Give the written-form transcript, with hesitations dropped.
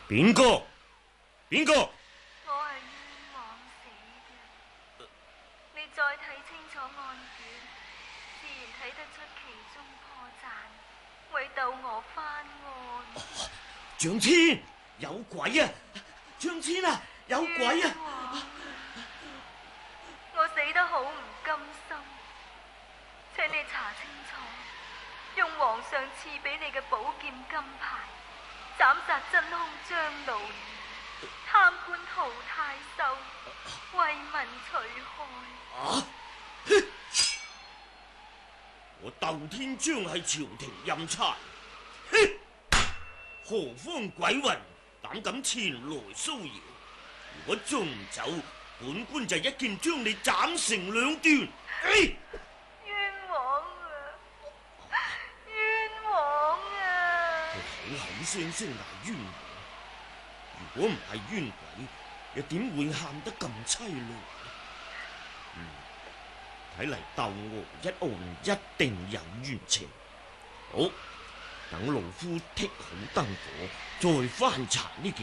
邊個？邊個？ 我係冤枉死嘅。你再睇清楚案卷，自然睇得出其中破綻，為逗我翻案。 張千，有鬼啊！張千啊，有鬼啊！ 我死得好唔甘心，請你查清楚，用皇上賜俾你嘅寶劍金牌斬殺真兇張老二，貪官陶太守，為民除害。 我竇天章係朝廷欽差，何方鬼魂膽敢前來騷擾？如果仲唔走，本官就一劍將你斬成兩段。 冤枉啊！冤枉啊！ 佢口口聲聲係冤枉，如果唔係冤鬼，又點會喊得咁凄涼？睇嚟竇娥一案一定有冤情。好，等老夫剔好燈火，再翻查呢件